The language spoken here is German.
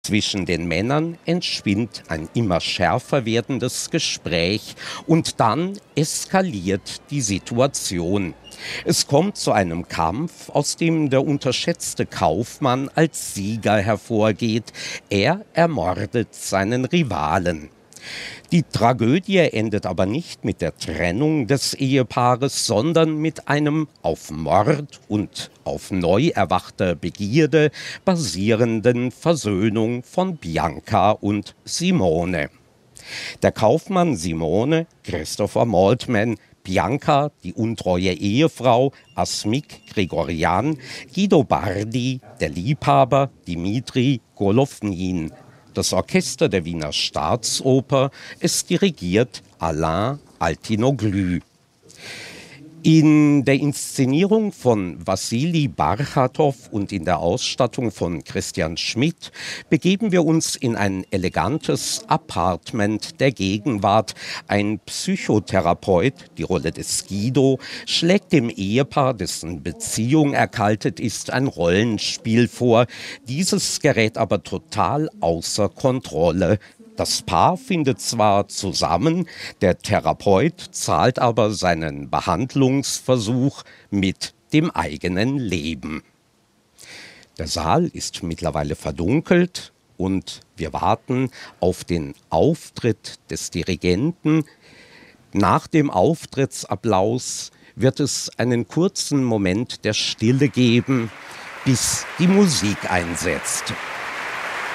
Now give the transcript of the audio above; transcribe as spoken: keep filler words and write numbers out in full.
Zwischen den Männern entspinnt ein immer schärfer werdendes Gespräch und dann eskaliert die Situation. Es kommt zu einem Kampf, aus dem der unterschätzte Kaufmann als Sieger hervorgeht. Er ermordet seinen Rivalen. Die Tragödie endet aber nicht mit der Trennung des Ehepaares, sondern mit einem auf Mord und auf neu erwachter Begierde basierenden Versöhnung von Bianca und Simone. Der Kaufmann Simone, Christopher Maltman, Bianca, die untreue Ehefrau, Asmik Grigorian, Guido Bardi, der Liebhaber, Dimitri Golovnin. Das Orchester der Wiener Staatsoper, es dirigiert Alain Altinoglu. In der Inszenierung von Wassili Barchatow und in der Ausstattung von Christian Schmidt begeben wir uns in ein elegantes Appartement der Gegenwart. Ein Psychotherapeut, die Rolle des Guido, schlägt dem Ehepaar, dessen Beziehung erkaltet ist, ein Rollenspiel vor. Dieses gerät aber total außer Kontrolle. Das Paar findet zwar zusammen, der Therapeut zahlt aber seinen Behandlungsversuch mit dem eigenen Leben. Der Saal ist mittlerweile verdunkelt und wir warten auf den Auftritt des Dirigenten. Nach dem Auftrittsapplaus wird es einen kurzen Moment der Stille geben, bis die Musik einsetzt.